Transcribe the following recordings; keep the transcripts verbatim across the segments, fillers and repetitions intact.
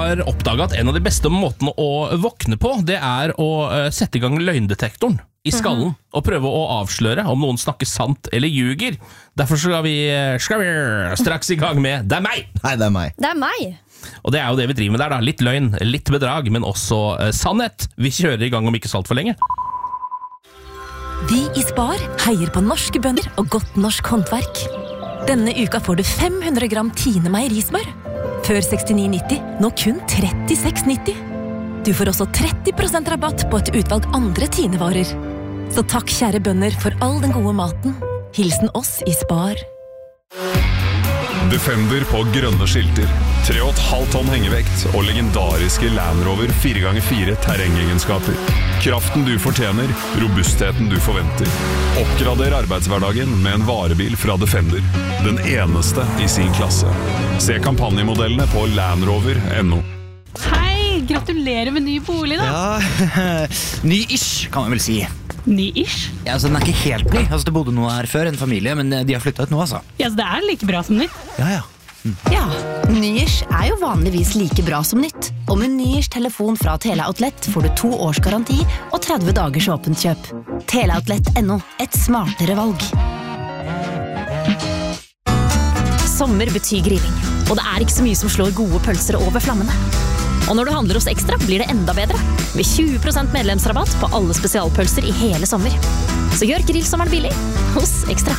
har oppdaget at en av de beste måtene å våkne på, det er å sette i gang løgndetektoren i skallen, mm-hmm. og prøve å avsløre om noen snakker sant eller ljuger. Derfor skal vi, skal vi straks i gang med Det er meg! Nei, det er meg. Det er meg. Og det er jo det vi driver med der da. Litt løgn, litt bedrag, men også uh, sannhet. Vi kjører i gang om ikke så alt for lenge. Vi i Spar heier på norske bønder og godt norsk håndverk. Denne uka får du fem hundre gram Tine meierismør. Før sekstini nitti, nå kun trettiseks nitti. Du får også tretti prosent rabatt på et utvalg andre Tine-varer. Så takk kjære bønder for all den gode maten. Hilsen oss i Spar. Defender på grønne skilter, tre komma fem tonn hengevekt og legendariske Land Rover fire ganger fire terrengegenskaper. Kraften du fortjener, robustheten du forventer. Oppgrader arbeidshverdagen med en varebil fra Defender. Den eneste i sin klasse. Se kampanjemodellene på land rover punktum no. Hei, gratulerer med ny bolig da. Ja, ny-ish kan man vel si. Ny-ish? Ja, altså den er ikke helt ny. Altså det bodde noe her før, en familie, men de har flyttet ut nå, altså. Ja, så det er like bra som nytt. Ja, ja. Mm. Ja, ny-ish er jo vanligvis like bra som nytt. Og med ny-ish telefon fra Teleoutlet får du to års garanti og tretti dagers åpent kjøp. Teleoutlet punktum no, et smartere valg. Sommer betyr grilling, og det er ikke så mye som slår gode pølser over flammene. Og når du handler hos Ekstra, blir det enda bedre. Med tjue prosent medlemsrabatt på alle spesialpølser i hele sommer. Så gjør grillsommeren billig hos Ekstra.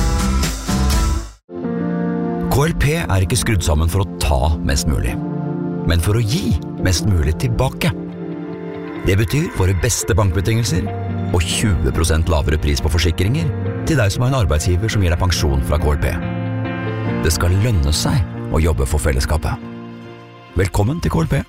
K L P er ikke skrudd sammen for å ta mest mulig, men for å gi mest mulig tilbake. Det betyr våre beste bankbetingelser og tjue prosent lavere pris på forsikringer til deg som har en arbeidsgiver som gir deg pensjon fra K L P. Det skal lønne seg å jobbe for fellesskapet. Velkommen til K L P.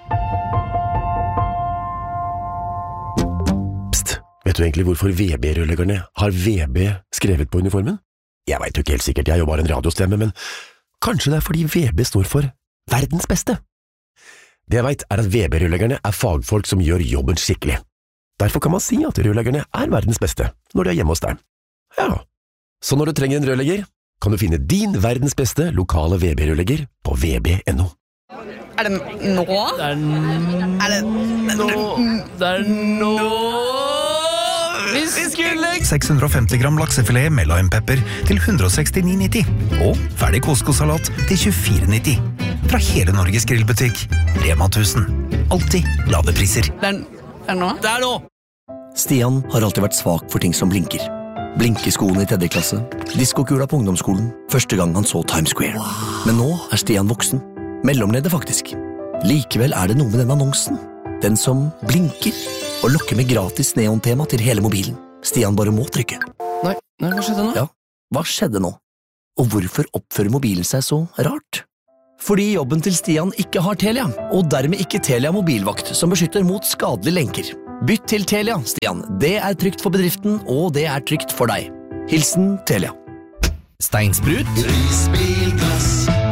Psst, vet du egentlig hvorfor V B-rørleggerne har V B skrevet på uniformen? Jeg vet jo ikke helt sikkert, jeg er jo bare en radiostemme, men kanskje det er fordi V B står for verdens beste. Det jeg vet er at V B-rørleggerne er fagfolk som gjør jobben skikkelig. Derfor kan man si at rørleggerne er verdens beste når de er hjemme hos deg. Ja, så når du trenger en rørlegger, kan du finne din verdens beste lokale V B-rørlegger på V B punktum no. Er det nå? Det er nå. Er det nå? Det er nå. Vi skulle... seks hundre og femti gram laksefilet med limepepper til ett hundre og sekstini nitti. Og ferdig Costco-salat til tjuefire nitti. Fra hele Norges grillbutikk. Rema tusen. Alltid lave priser. Det er, er nå? Det er nå. Stian har alltid vært svak for ting som blinker. Blinkeskolen i tredje klasse. Diskokula på ungdomsskolen. Første gang han så Times Square. Men nå er Stian voksen. Mellomleder faktisk. Likevel er det noe med den annonsen. Den som blinker og lokker med gratis neontema til hele mobilen. Stian bare må trykke. Nei, nei, hva skjedde nå? Ja, hva skjedde nå? Og hvorfor oppfører mobilen seg så rart? Fordi jobben til Stian ikke har Telia, og dermed ikke Telia mobilvakt som beskytter mot skadelige lenker. Bytt til Telia, Stian. Det er trygt for bedriften, og det er trygt for deg. Hilsen Telia. Steinsprut. Prisbilplass.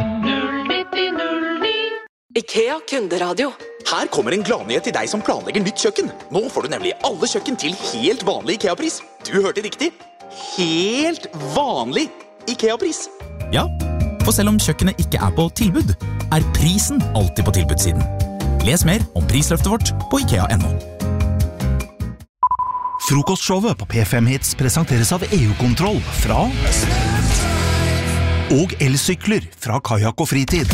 IKEA kunderadio. Her kommer en gladnyhet til deg som planlegger nytt kjøkken. Nå får du nemlig alle kjøkken til helt vanlig IKEA-pris. Du hørte riktig. Helt vanlig IKEA-pris. Ja, for selv om kjøkkenet ikke er på tilbud, er prisen alltid på tilbudssiden. Les mer om prisløftet vårt på ikea punktum no. Frokostshowet på P fem Hits presenteres av E U-kontroll fra og elsykler fra Kajak og Fritid.